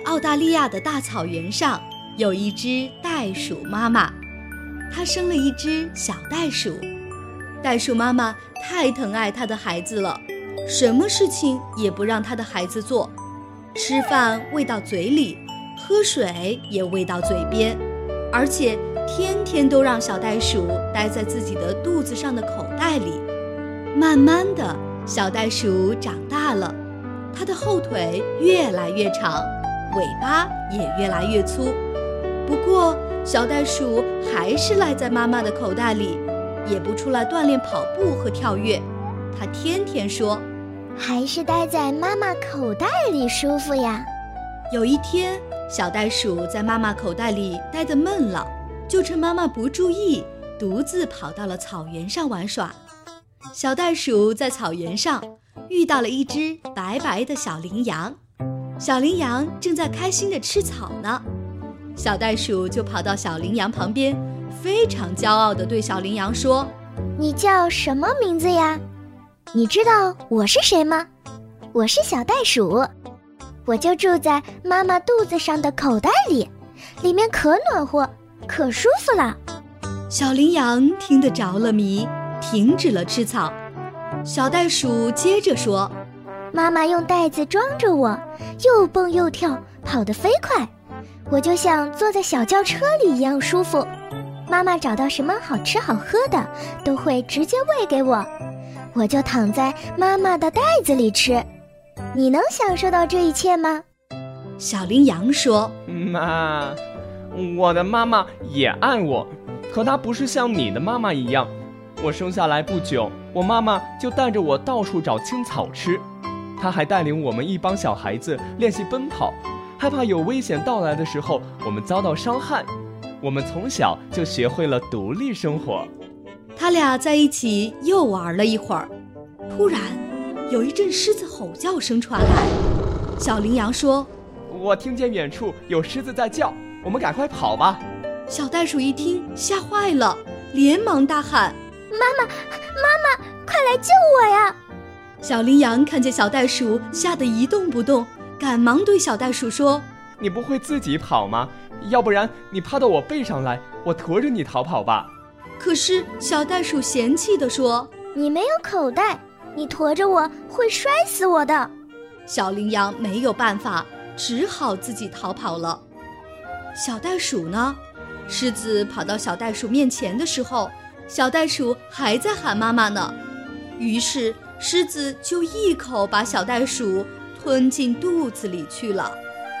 澳大利亚的大草原上有一只袋鼠妈妈，她生了一只小袋鼠。袋鼠妈妈太疼爱她的孩子了，什么事情也不让她的孩子做，吃饭喂到嘴里，喝水也喂到嘴边，而且天天都让小袋鼠待在自己的肚子上的口袋里。慢慢的，小袋鼠长大了，它的后腿越来越长，尾巴也越来越粗。不过小袋鼠还是赖在妈妈的口袋里，也不出来锻炼跑步和跳跃。它天天说， 还是待在妈妈口袋里舒服呀。 有一天，小袋鼠在妈妈口袋里待得闷了，就趁妈妈不注意，独自跑到了草原上玩耍。小袋鼠在草原上遇到了一只白白的小羚羊，小羚羊正在开心地吃草呢。小袋鼠就跑到小羚羊旁边，非常骄傲地对小羚羊说， 你叫什么名字呀？你知道我是谁吗？我是小袋鼠，我就住在妈妈肚子上的口袋里，里面可暖和可舒服了。 小羚羊听得着了迷，停止了吃草。小袋鼠接着说， 妈妈用袋子装着我，又蹦又跳，跑得飞快，我就像坐在小轿车里一样舒服。妈妈找到什么好吃好喝的，都会直接喂给我，我就躺在妈妈的袋子里吃。你能享受到这一切吗？ 小羚羊说， 妈，我的妈妈也爱我，可她不是像你的妈妈一样。我生下来不久，我妈妈就带着我到处找青草吃，她还带领我们一帮小孩子练习奔跑，害怕有危险到来的时候我们遭到伤害。我们从小就学会了独立生活。 他俩在一起又玩了一会儿，突然有一阵狮子吼叫声传来。小羚羊说， 我听见远处有狮子在叫，我们赶快跑吧。 小袋鼠一听吓坏了，连忙大喊， 妈妈，快来救我呀！ 小羚羊看见小袋鼠吓得一动不动，赶忙对小袋鼠说， 你不会自己跑吗？要不然你趴到我背上来，我驮着你逃跑吧。 可是小袋鼠嫌弃地说， 你没有口袋，你驮着我会摔死我的。 小羚羊没有办法，只好自己逃跑了。小袋鼠呢？狮子跑到小袋鼠面前的时候，小袋鼠还在喊妈妈呢。于是狮子就一口把小袋鼠吞进肚子里去了。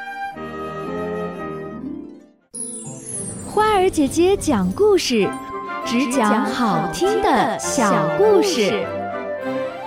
花儿姐姐讲故事，只讲好听的小故事。